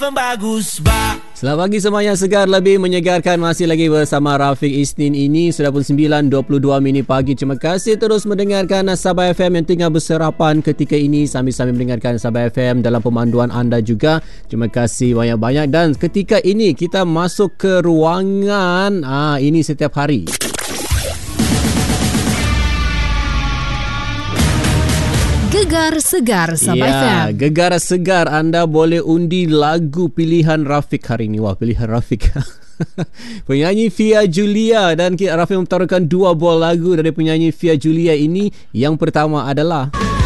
Selamat pagi semuanya, segar lebih menyegarkan. Masih lagi bersama Rafiq Isnin ini. Sudah pun 9.22 pagi. Terima kasih terus mendengarkan Sabah FM yang tengah berserapan ketika ini. Sambil-sambil mendengarkan Sabah FM dalam pemanduan anda juga. Terima kasih banyak-banyak. Dan ketika ini kita masuk ke ruangan ini setiap hari. Gegar Segar Sabah FM. Gegar Segar, anda boleh undi lagu pilihan Rafiq hari ini. Wah, pilihan Rafiq. Penyanyi Fia Julia, dan Rafiq memutarukan dua buah lagu dari penyanyi Fia Julia ini. Yang pertama adalah